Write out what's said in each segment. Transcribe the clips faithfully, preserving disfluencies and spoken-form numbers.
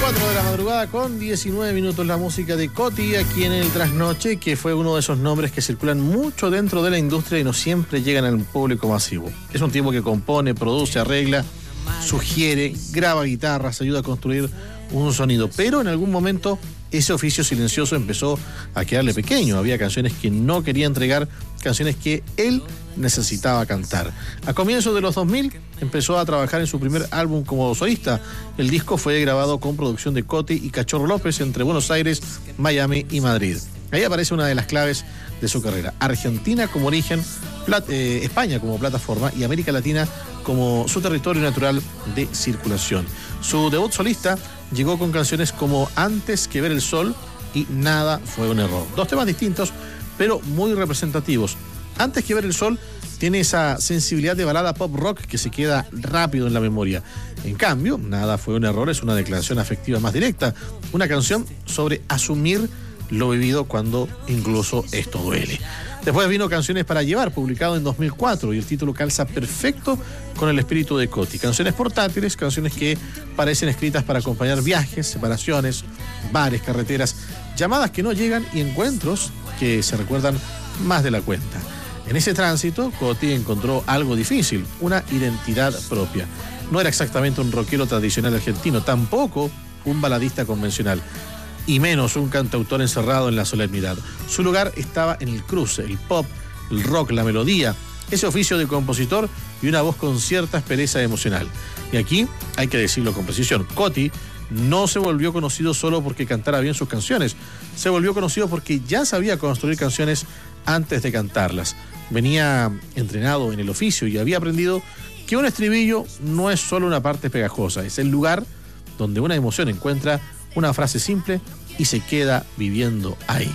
cuatro de la madrugada con diecinueve minutos, la música de Coti aquí en el Trasnoche, que fue uno de esos nombres que circulan mucho dentro de la industria y no siempre llegan al público masivo. Es un tipo que compone, produce, arregla, sugiere, graba guitarras, ayuda a construir un sonido, pero en algún momento ese oficio silencioso empezó a quedarle pequeño. Había canciones que no quería entregar, canciones que él necesitaba cantar. A comienzos de los dos mil empezó a trabajar en su primer álbum como solista. El disco fue grabado con producción de Coti y Cachorro López entre Buenos Aires, Miami y Madrid. Ahí aparece una de las claves de su carrera. Argentina como origen, Plat- eh, España como plataforma y América Latina como su territorio natural de circulación. Su debut solista llegó con canciones como Antes que ver el sol y Nada fue un error. Dos temas distintos, pero muy representativos. Antes que ver el sol tiene esa sensibilidad de balada pop rock que se queda rápido en la memoria. En cambio, Nada fue un error es una declaración afectiva más directa, una canción sobre asumir lo vivido cuando incluso esto duele. Después vino Canciones para llevar, publicado en dos mil cuatro, y el título calza perfecto con el espíritu de Coti. Canciones portátiles, canciones que parecen escritas para acompañar viajes, separaciones, bares, carreteras, llamadas que no llegan y encuentros que se recuerdan más de la cuenta. En ese tránsito, Coti encontró algo difícil, una identidad propia. No era exactamente un rockero tradicional argentino, tampoco un baladista convencional, y menos un cantautor encerrado en la solemnidad. Su lugar estaba en el cruce, el pop, el rock, la melodía, ese oficio de compositor y una voz con cierta aspereza emocional. Y aquí hay que decirlo con precisión, Coti no se volvió conocido solo porque cantara bien sus canciones, se volvió conocido porque ya sabía construir canciones antes de cantarlas. Venía entrenado en el oficio y había aprendido que un estribillo no es solo una parte pegajosa, es el lugar donde una emoción encuentra una frase simple y se queda viviendo ahí.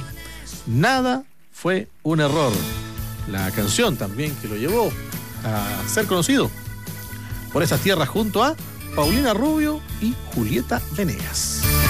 Nada fue un error. La canción también que lo llevó a ser conocido por esas tierras junto a Paulina Rubio y Julieta Venegas.